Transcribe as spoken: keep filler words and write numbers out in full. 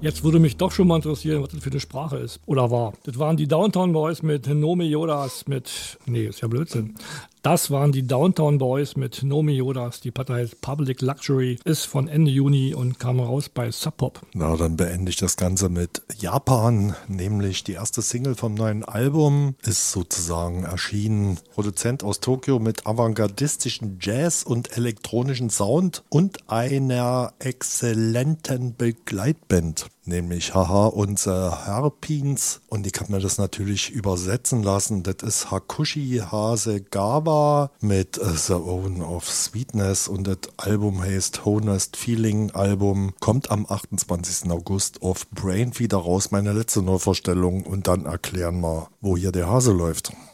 Jetzt würde mich doch schon mal interessieren, was das für eine Sprache ist oder war. Das waren die Downtown Boys mit No Me Yodas mit, nee, ist ja Blödsinn. Das waren die Downtown Boys mit No Me Yodas. Die Platte heißt Public Luxury, ist von Ende Juni und kam raus bei Sub Pop. Na, dann beende ich das Ganze mit Japan, nämlich die erste Single vom neuen Album ist sozusagen erschienen. Produzent aus Tokio mit avantgardistischen Jazz und elektronischen Sound und einer exzellenten Begleitband. Nämlich Haha unser Harpins, und ich habe mir das natürlich übersetzen lassen. Das ist Hakushi Hasegawa mit The Own of Sweetness, und das Album heißt Honest Feeling Album, kommt am achtundzwanzigsten August auf Brainfeeder raus, meine letzte Neuvorstellung, und dann erklären wir, wo hier der Hase läuft.